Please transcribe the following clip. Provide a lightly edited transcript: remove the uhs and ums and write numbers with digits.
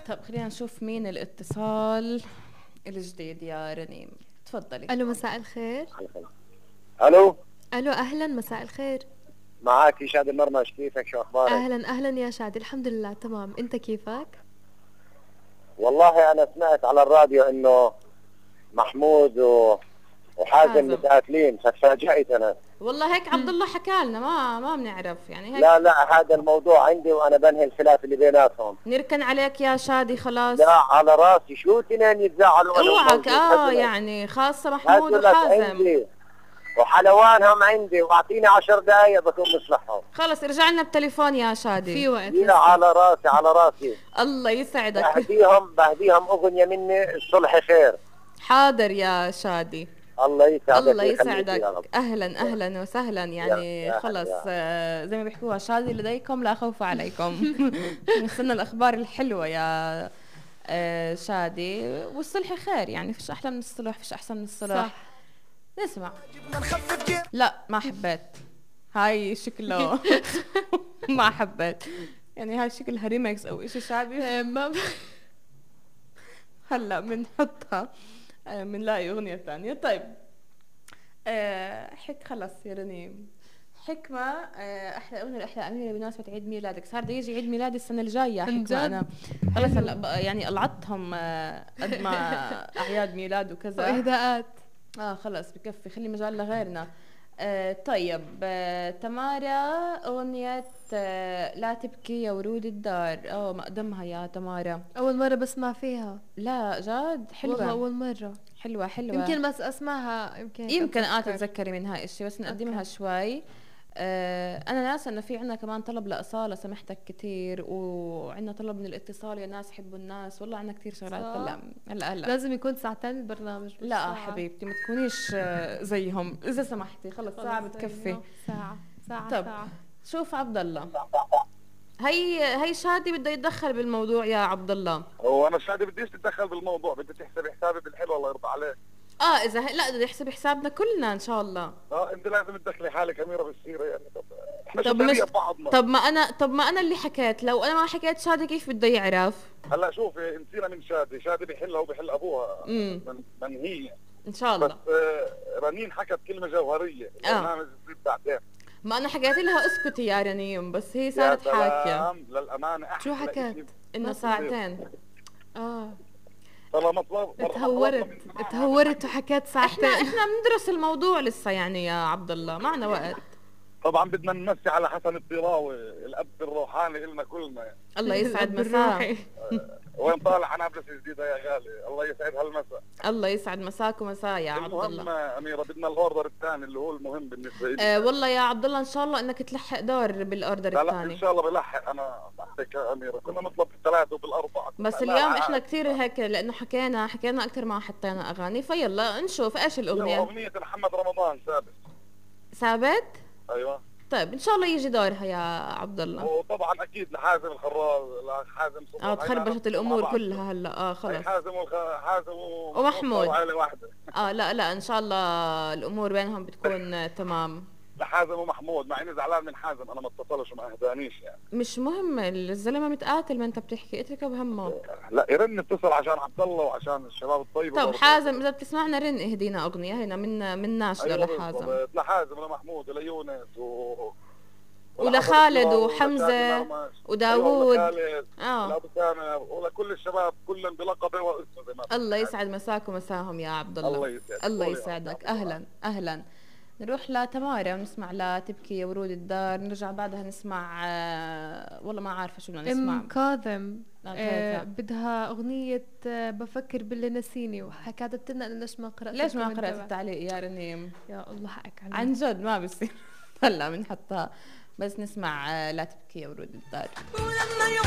طب خلينا نشوف مين الاتصال الجديد يا رنيم. تفضلي. الو مساء الخير. الو. الو اهلا مساء الخير. معك شادي المرمش، كيفك؟ شو اخبارك؟ اهلا يا شادي، الحمد لله تمام، انت كيفك؟ والله انا سمعت على الراديو انه محمود وحازم متقاتلين، فتفاجئت انا. والله هيك عبد الله حكى لنا، ما بنعرف يعني هيك. لا هذا الموضوع عندي وانا بنهي الخلاف اللي بيناتهم. نركن عليك يا شادي خلاص. لا على راسي، شو تنين يتزعلوا؟ اوعك يعني خاصة محمود وحازم عندي. وحلوانهم عندي، واعطيني 10 دقايق بكون مصلحهم. خلص ارجع لنا بتليفون يا شادي. في وقت. لا على راسي. الله يسعدك. بهديهم اغنية مني، الصلح خير. حاضر يا شادي. الله يسعدك. اهلا وسهلا. يعني خلص زي ما بيحكوها شادي لديكم لا خوف عليكم. نستنى الاخبار الحلوة يا شادي. والصلح خير، يعني فيش احلى من الصلح، فيش احسن من الصلح. صح. نسمع. لا ما حبيت هاي شكله. ما حبيت يعني هاي شكلها ريمكس او اشي شعبي. ما هلا بنحطها بنلاقي اغنية ثانية. طيب حك خلص يا رنيم. حكمة احلى اغنية لاحلى اميرة بمناسبة عيد ميلادك. صار بده يجي عيد ميلادي السنة الجاية حكمة. انا خلص هلا يعني قلعتهم قد ما اعياد ميلاد وكذا واهداءات. خلص بكفي، خلي مجال لغيرنا. طيب تمارا أغنية لا تبكي يا ورود الدار. مقدمها يا تمارا، أول مرة بسمع فيها. لا جد حلوة والله أول مرة. حلوة يمكن بس أسمعها يمكن تتذكري من هاي الشيء، بس نقدمها شوي. أنا ناسا إنه في عنا كمان طلب لأصالة، سمحتك كتير، وعنا طلب من الاتصال يا ناس حبوا الناس. والله عنا كتير شغلات. هلا لازم يكون ساعتين البرنامج. لا حبيبتي ما تكونيش زيهم إذا سمحتي. خلص ساعة بتكفي. ساعة. طب شوف عبد الله، هي شادي بده يتدخل بالموضوع يا عبد الله. هو انا شادي بديش تتدخل بالموضوع، بدي تحسب حسابي بالحلو الله يرضى عليك. اذا لا بده يحسب حسابنا كلنا ان شاء الله. انت لازم تدخلي حالك اميره بالسيره يعني. احنا طب مش طب ما انا اللي حكيت. لو انا ما حكيت شادي كيف بده يعرف؟ هلا شوفي، انسينا من شادي بيحلها وبيحل ابوها. من هي ان شاء الله. بس رنين حكت كلمه جوهريه. البرنامج بصير بعدين. ما انا حكيت لها اسكتي يا رنيم، بس هي صارت حاكيه. للامانه احلى. شو حكت؟ انه ساعتين. طالما مطلب تهورت وحكيت ساعتين. احنا بندرس الموضوع لسه يعني يا عبد الله، معنا وقت. طبعا بدنا نمسي على حسن الطراوي الاب الروحاني إلنا كلنا يعني. الله يسعد مساك. وين طالع حنابلس جديده يا غالي؟ الله يسعد هالمساء. الله يسعد مساك ومساء يا عبد الله. المهم اميره بدنا الاوردر الثاني اللي هو المهم بالنسبه لي. والله يا عبد الله ان شاء الله انك تلحق دور بالاوردر الثاني. لا ان شاء الله بلحق. انا بعطيك يا اميره، كنا نطلب بالثلاث وبالاربعه، بس اليوم احنا كثير هيك لانه حكينا اكثر ما حطينا اغاني. فيلا نشوف ايش الاغنيه. اغنيه محمد رمضان ثابت. ايوه. طيب ان شاء الله يجي دورها يا عبد الله. وطبعا اكيد لحازم الخراز، لحازم تخربشت الامور كلها هلا. خلص حازم ومحمود عائله واحده. لا ان شاء الله الامور بينهم بتكون تمام. لحازم ومحمود، مع اني زعلان من حازم، انا ما اتصلش وما اهدانيش يعني. مش مهم، الزلمه متقاتل، ما انت بتحكي اتركه بهمه. لا يرن اتصل عشان عبد الله وعشان الشباب الطيب. طب حازم اذا بتسمعنا رن اهدينا اغنيه هنا من ناشده. أيوة لحازم لحازم ولمحمود وليونس ولخالد وحمزه وداوود. ولابو سامر ولكل الشباب كلهم بلقبه واسمه. الله يسعد مساك ومساهم يا عبد الله. الله يسعدك. اهلا. نروح لتمارا ونسمع لا تبكي يا ورود الدار. نرجع بعدها نسمع والله ما عارفه شو بدنا نسمع. كاظم بدها اغنيه بفكر باللي نسيني، وحكت لنا انه ليش ما قرات التعليق يا رنيم؟ يا الله حقك عن جد ما بصير. هلا بنحطها، بس نسمع لا تبكي يا ورود الدار.